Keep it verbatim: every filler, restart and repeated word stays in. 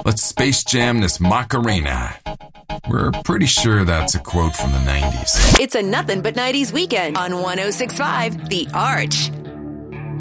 Let's Space Jam this Macarena. We're pretty sure that's a quote from the nineties. It's a Nothing But nineties weekend on one oh six point five The Arch.